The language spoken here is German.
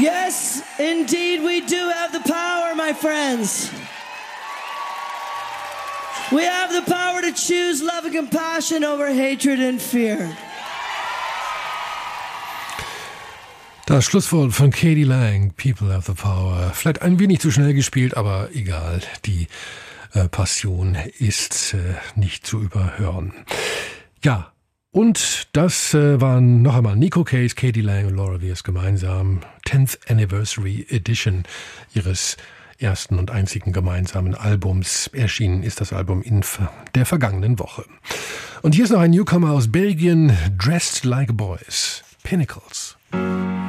Yes, indeed, we do have the power, my friends. We have the power to choose love and compassion over hatred and fear. Das Schlusswort von k.d. lang, People have the power. Vielleicht ein wenig zu schnell gespielt, aber egal. Die Passion ist nicht zu überhören. Ja, und das waren noch einmal Nico Case, k.d. lang und Laura Weirs gemeinsam 10th Anniversary Edition ihres ersten und einzigen gemeinsamen Albums. Erschienen ist das Album in der vergangenen Woche. Und hier ist noch ein Newcomer aus Belgien, Dressed Like Boys, Pinnacles.